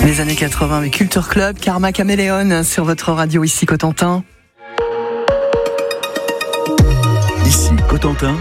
Les années 80 avec Culture Club, Karma Caméléon sur votre radio ici Cotentin. Ici Cotentin.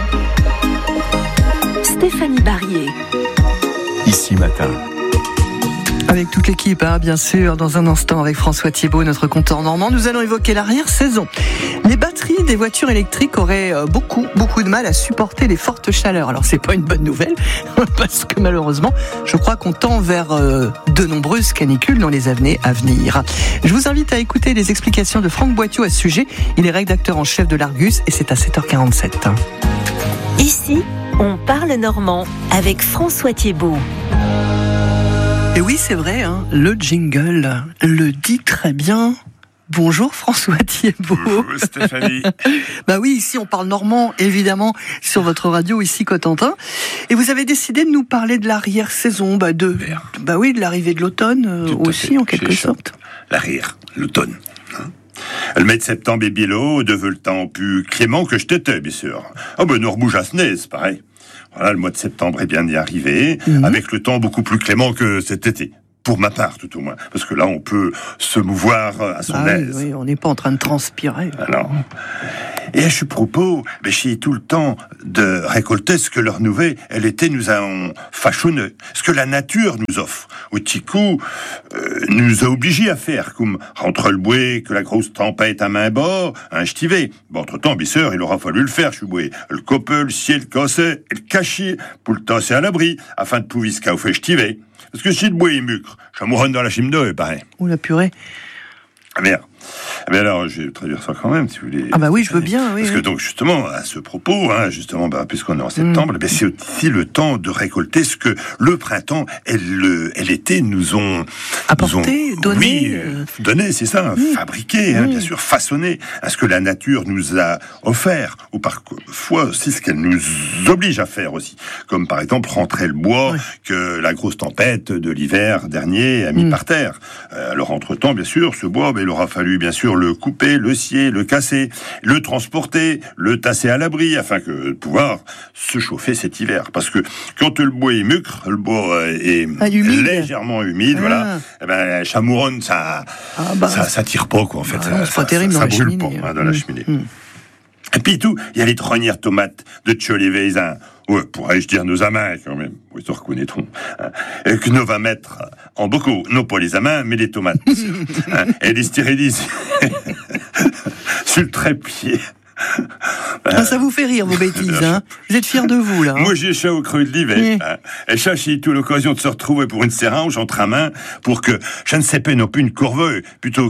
Stéphanie Barrier. Ici Matin. Avec toute l'équipe, bien sûr, dans un instant avec François Thiebaud, notre compteur normand, nous allons évoquer l'arrière-saison. Les batteries des voitures électriques auraient beaucoup de mal à supporter les fortes chaleurs. Alors c'est pas une bonne nouvelle, parce que malheureusement, je crois qu'on tend vers de nombreuses canicules dans les années à venir. Je vous invite à écouter les explications de Franck Boitteau à ce sujet. Il est rédacteur en chef de l'Argus et c'est à 7h47. Ici, on parle normand avec François Thiebaud. Et oui, c'est vrai, le jingle le dit très bien. Bonjour François Thiebaud. Bonjour Stéphanie. Bah oui, ici on parle normand, évidemment, sur votre radio ici Cotentin. Et vous avez décidé de nous parler de l'arrière-saison, de l'arrivée de l'automne aussi, en quelque sorte. L'arrière, l'automne. Le mois de septembre est biello, de veut le temps plus clément que je t'étais, bien sûr. Nous rebouge à Snez, pareil. Voilà, le mois de septembre est bien y arrivé, avec le temps beaucoup plus clément que cet été. Pour ma part, tout au moins. Parce que là, on peut se mouvoir à son aise. Oui, on n'est pas en train de transpirer. Alors. Et à ce propos, j'ai tout le temps de récolter ce que leur nouvelle, l'été nous a fachonné. Ce que la nature nous offre. Au petit coup, nous a obligés à faire, comme rentre le bouet, que la grosse tempête à main bord, un ch'tivé. Entre-temps, bien sûr, il aura fallu le faire, ce bouet. Le copeau, le ciel, le cassé, et le cacher, pour le tasser à l'abri, afin de pouvoir se fait ch'tivé. Parce que si le bois est mucre, je mourrai dans la chime d'eau, pareil. Ou la purée. Merde. Mais alors, je vais traduire ça quand même, si vous voulez. Oui, je veux bien, oui. Parce que donc, justement, à ce propos, puisqu'on est en septembre, c'est aussi le temps de récolter ce que le printemps et l'été nous ont... Apporté, donné. Oui, donné, c'est ça, fabriqué, bien sûr, façonné, à ce que la nature nous a offert, ou parfois aussi ce qu'elle nous oblige à faire aussi. Comme par exemple, rentrer le bois que la grosse tempête de l'hiver dernier a mis par terre. Alors, entre-temps, bien sûr, ce bois, il aura fallu, bien sûr, le couper, le scier, le casser, le transporter, le tasser à l'abri, afin de pouvoir se chauffer cet hiver. Parce que quand le bois est mucre, le bois est légèrement humide, voilà, chamouronne, ça tire pas, quoi, en fait. C'est pas terrible, ça brûle pas dans la cheminée. Et puis tout, il y a les trognères tomates de Tcholivézin. Ouais, pourrais-je dire nos amants, quand même. Oui, ils reconnaîtront. Et que nous va mettre en beaucoup, non pas les amants, mais les tomates. Et les stérilisés sur le trépied. Ça vous fait rire, vos bêtises, Vous êtes fiers de vous, là. Moi, j'ai chaud au creux de l'hiver. Et chercher tout l'occasion de se retrouver pour une sérange entre amants, pour que je ne sais pas non plus une corvée, plutôt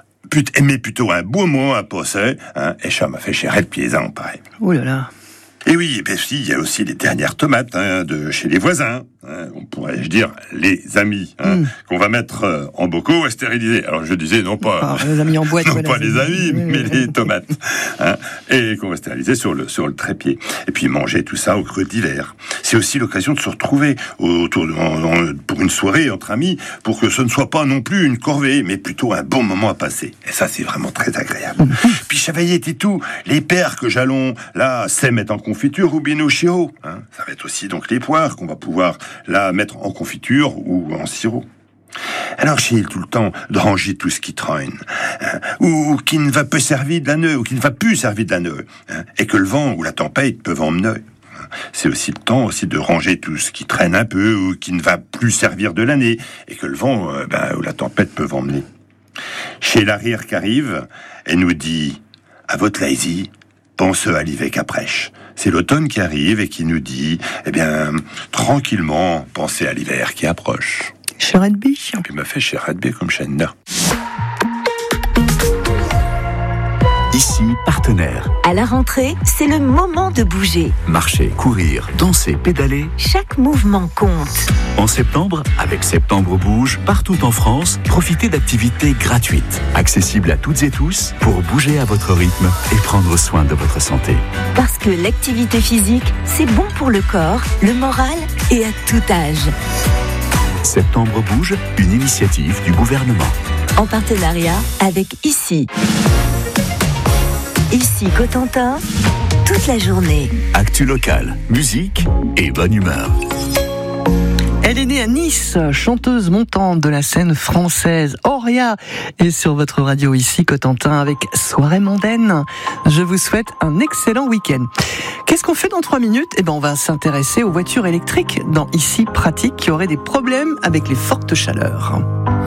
un beau mot à passer, et ça m'a fait chérer le pied-en, pareil. Oh là là. Et oui, il y a aussi les dernières tomates de chez les voisins, on pourrait dire les amis, qu'on va mettre en bocaux et stériliser. Alors je disais non pas les amis en boîte, non pas les amis, mais les tomates, et qu'on va stériliser sur le trépied. Et puis manger tout ça au creux d'hiver. C'est aussi l'occasion de se retrouver pour une soirée entre amis, pour que ce ne soit pas non plus une corvée, mais plutôt un bon moment à passer. Et ça, c'est vraiment très agréable. Puis chavaillette et tout, les pères que j'allons là mettre en confiture ou bien au chirot. Ça va être aussi donc les poires qu'on va pouvoir là mettre en confiture ou en sirop. Alors j'ai tout le temps de ranger tout ce qui traîne, ou qui ne va pas servir de la nœud, ou qui ne va plus servir de la nœud, et que le vent ou la tempête peuvent emmener. C'est aussi le temps aussi de ranger tout ce qui traîne un peu, ou qui ne va plus servir de l'année, et que le vent ou la tempête peuvent emmener. Chez l'arrière qui arrive, elle nous dit, à votre lazy, pense à l'hiver qu'après. C'est l'automne qui arrive et qui nous dit, tranquillement, pensez à l'hiver qui approche. Cher Edby. Et puis m'a fait cher Edby comme Chenna. Ici, partenaire. À la rentrée, c'est le moment de bouger. Marcher, courir, danser, pédaler. Chaque mouvement compte. En septembre, avec Septembre Bouge, partout en France, profitez d'activités gratuites, accessibles à toutes et tous, pour bouger à votre rythme et prendre soin de votre santé. Parce que l'activité physique, c'est bon pour le corps, le moral et à tout âge. Septembre Bouge, une initiative du gouvernement. En partenariat avec Ici. Ici Cotentin, toute la journée. Actu locale, musique et bonne humeur. Elle est née née à Nice, chanteuse montante de la scène française. Auria est sur votre radio ici, Cotentin, avec Soirée mondaine. Je vous souhaite un excellent week-end. Qu'est-ce qu'on fait dans 3 minutes ? On va s'intéresser aux voitures électriques dans Ici Pratique qui auraient des problèmes avec les fortes chaleurs.